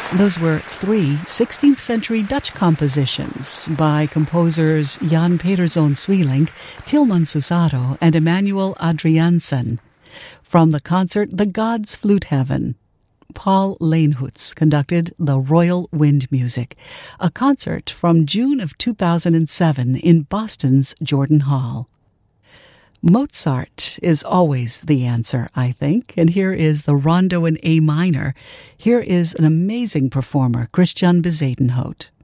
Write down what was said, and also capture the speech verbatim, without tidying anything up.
Those were three sixteenth century Dutch compositions by composers Jan Pederzoon Sweelinck, Tilman Susaro, and Emmanuel Adriaansen. From the concert The Gods Flute Heaven, Paul Leenhoets conducted the Royal Wind Music, a concert from June of two thousand seven in Boston's Jordan Hall. Mozart is always the answer, I think, and here is the Rondo in A minor. Here is an amazing performer, Christian Bezuidenhout.